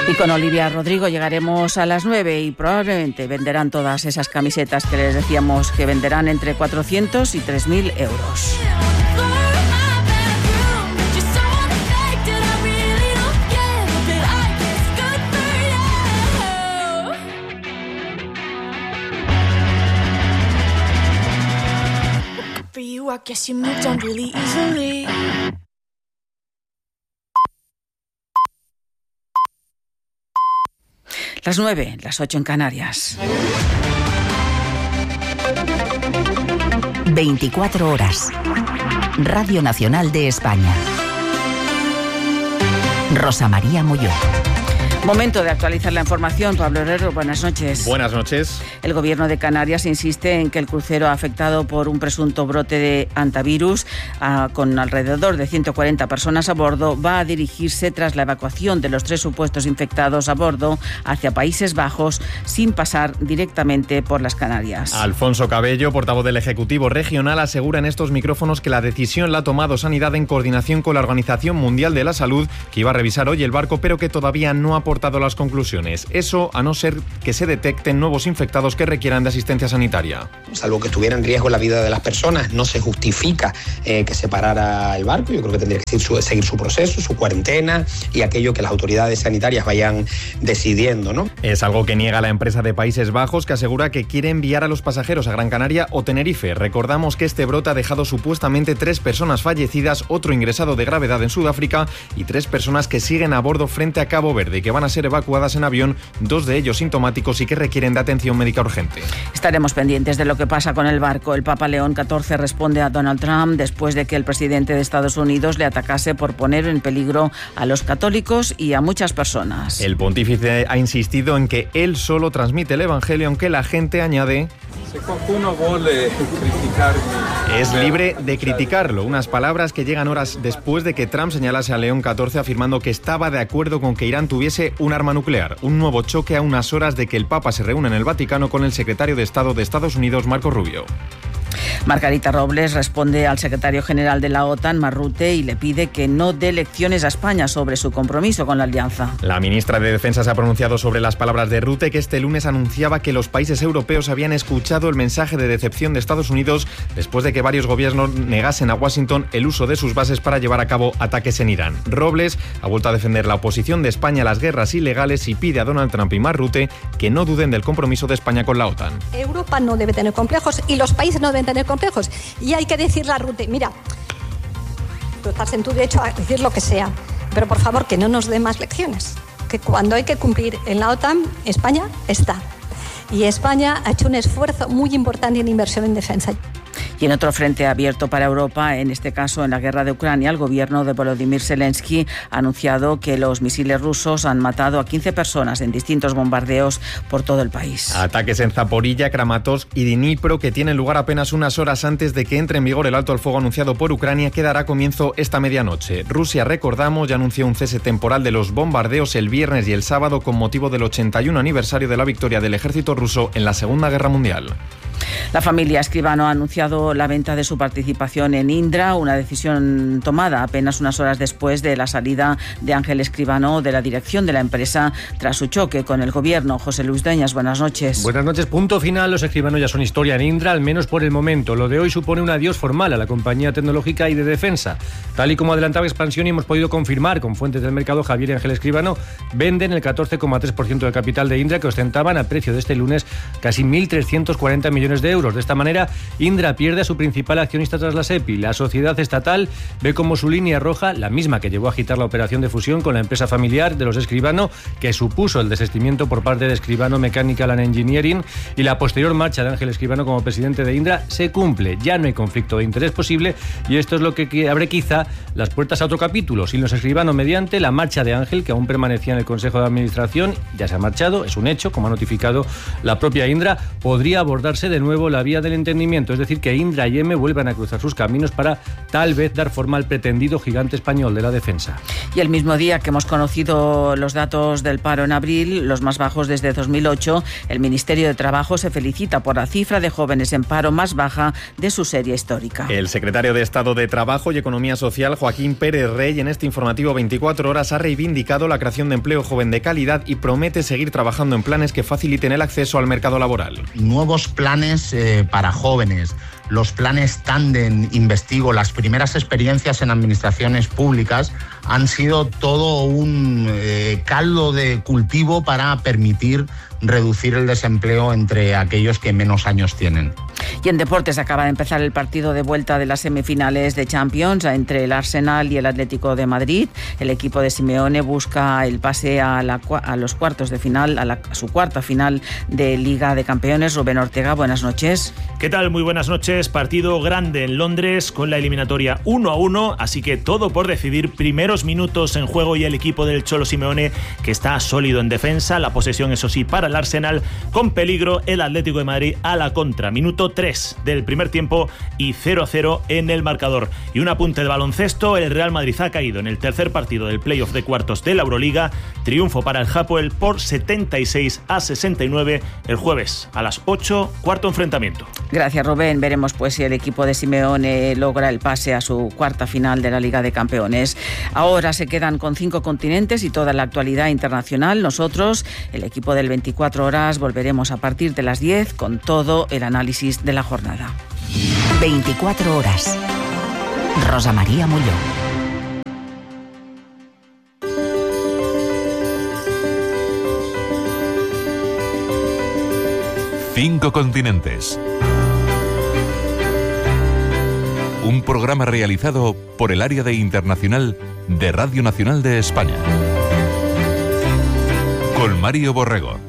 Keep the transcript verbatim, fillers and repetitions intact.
Y con Olivia Rodrigo llegaremos a las nueve y probablemente venderán todas esas camisetas que les decíamos que venderán entre cuatrocientos y tres mil euros. Las nueve, las ocho en Canarias. veinticuatro horas. Radio Nacional de España. Rosa María Molló. Momento de actualizar la información. Pablo Herrero, buenas noches. Buenas noches. El gobierno de Canarias insiste en que el crucero afectado por un presunto brote de hantavirus, uh, con alrededor de ciento cuarenta personas a bordo, va a dirigirse tras la evacuación de los tres supuestos infectados a bordo hacia Países Bajos sin pasar directamente por las Canarias. Alfonso Cabello, portavoz del Ejecutivo Regional, asegura en estos micrófonos que la decisión la ha tomado Sanidad en coordinación con la Organización Mundial de la Salud, que iba a revisar hoy el barco, pero que todavía no ha aportado las conclusiones. Eso a no ser que se detecten nuevos infectados que requieran de asistencia sanitaria. Salvo que estuviera en riesgo la vida de las personas, no se justifica eh, que se parara el barco. Yo creo que tendría que seguir su, seguir su proceso, su cuarentena y aquello que las autoridades sanitarias vayan decidiendo, ¿no? Es algo que niega la empresa de Países Bajos, que asegura que quiere enviar a los pasajeros a Gran Canaria o Tenerife. Recordamos que este brote ha dejado supuestamente tres personas fallecidas, otro ingresado de gravedad en Sudáfrica y tres personas que siguen a bordo frente a Cabo Verde y que van a ser evacuadas en avión, dos de ellos sintomáticos y que requieren de atención médica urgente. Estaremos pendientes de lo que pasa con el barco. El Papa León catorce responde a Donald Trump después de que el presidente de Estados Unidos le atacase por poner en peligro a los católicos y a muchas personas. El pontífice ha insistido en que él solo transmite el evangelio, aunque la gente añade: si qualcuno vuole criticarmi, es libre de criticarlo. Unas palabras que llegan horas después de que Trump señalase a León catorce afirmando que estaba de acuerdo con que Irán tuviese un arma nuclear. Un nuevo choque a unas horas de que el Papa se reúne en el Vaticano con el secretario de Estado de Estados Unidos, Marco Rubio. Margarita Robles responde al secretario general de la OTAN, Mark Rutte, y le pide que no dé lecciones a España sobre su compromiso con la alianza. La ministra de Defensa se ha pronunciado sobre las palabras de Rutte, que este lunes anunciaba que los países europeos habían escuchado el mensaje de decepción de Estados Unidos después de que varios gobiernos negasen a Washington el uso de sus bases para llevar a cabo ataques en Irán. Robles ha vuelto a defender la oposición de España a las guerras ilegales y pide a Donald Trump y Mark Rutte que no duden del compromiso de España con la OTAN. Europa no debe tener complejos y los países no deben tener complejos. Y hay que decirle a Rutte, mira, tú estás en tu derecho a decir lo que sea, pero por favor que no nos dé más lecciones. Que cuando hay que cumplir en la OTAN, España está. Y España ha hecho un esfuerzo muy importante en inversión en defensa. Y en otro frente abierto para Europa, en este caso en la guerra de Ucrania, el gobierno de Volodymyr Zelensky ha anunciado que los misiles rusos han matado a quince personas en distintos bombardeos por todo el país. Ataques en Zaporilla, Kramatorsk y Dnipro, que tienen lugar apenas unas horas antes de que entre en vigor el alto al fuego anunciado por Ucrania, que dará comienzo esta medianoche. Rusia, recordamos, ya anunció un cese temporal de los bombardeos el viernes y el sábado con motivo del ochenta y uno aniversario de la victoria del ejército ruso en la Segunda Guerra Mundial. La familia Escribano ha anunciado la venta de su participación en Indra, una decisión tomada apenas unas horas después de la salida de Ángel Escribano de la dirección de la empresa tras su choque con el gobierno. José Luis Dueñas, buenas noches. Buenas noches. Punto final. Los Escribano ya son historia en Indra, al menos por el momento. Lo de hoy supone un adiós formal a la compañía tecnológica y de defensa. Tal y como adelantaba Expansión y hemos podido confirmar con fuentes del mercado, Javier y Ángel Escribano venden el catorce coma tres por ciento del capital de Indra, que ostentaban a precio de este lunes casi mil trescientos cuarenta millones de euros. De esta manera, Indra pierde a su principal accionista tras la SEPI. La sociedad estatal ve como su línea roja, la misma que llevó a agitar la operación de fusión con la empresa familiar de los Escribano, que supuso el desistimiento por parte de Escribano Mechanical and Engineering, y la posterior marcha de Ángel Escribano como presidente de Indra, se cumple. Ya no hay conflicto de interés posible y esto es lo que abre quizá las puertas a otro capítulo. Sin los Escribano, mediante la marcha de Ángel, que aún permanecía en el Consejo de Administración, ya se ha marchado, es un hecho, como ha notificado la propia Indra, podría abordarse de nuevo nuevo la vía del entendimiento, es decir, que Indra y M vuelvan a cruzar sus caminos para tal vez dar forma al pretendido gigante español de la defensa. Y el mismo día que hemos conocido los datos del paro en abril, los más bajos desde dos mil ocho, el Ministerio de Trabajo se felicita por la cifra de jóvenes en paro más baja de su serie histórica. El secretario de Estado de Trabajo y Economía Social, Joaquín Pérez Rey, en este informativo veinticuatro horas ha reivindicado la creación de empleo joven de calidad y promete seguir trabajando en planes que faciliten el acceso al mercado laboral. Nuevos planes eh, para jóvenes, los planes Tandem, Investigo, las primeras experiencias en administraciones públicas han sido todo un eh, caldo de cultivo para permitir reducir el desempleo entre aquellos que menos años tienen. Y en deportes acaba de empezar el partido de vuelta de las semifinales de Champions entre el Arsenal y el Atlético de Madrid. El equipo de Simeone busca el pase a, la, a los cuartos de final, a, la, a su cuarta final de Liga de Campeones. Rubén Ortega, buenas noches. ¿Qué tal? Muy buenas noches. Partido grande en Londres con la eliminatoria uno a uno, así que todo por decidir. Primeros minutos en juego y el equipo del Cholo Simeone, que está sólido en defensa. La posesión, eso sí, para el Arsenal, con peligro el Atlético de Madrid a la contra. Minuto tres del primer tiempo y cero a cero en el marcador. Y un apunte de baloncesto: el Real Madrid ha caído en el tercer partido del playoff de cuartos de la Euroliga. Triunfo para el Hapoel por setenta y seis a sesenta y nueve el jueves a las ocho, cuarto enfrentamiento. Gracias, Rubén. Veremos pues si el equipo de Simeone logra el pase a su cuarta final de la Liga de Campeones. Ahora se quedan con cinco continentes y toda la actualidad internacional. Nosotros, el equipo del veinticuatro horas, volveremos a partir de las diez con todo el análisis de la jornada. veinticuatro horas. Rosa María Molló. Cinco continentes. Un programa realizado por el Área de Internacional de Radio Nacional de España. Con Mario Borrego.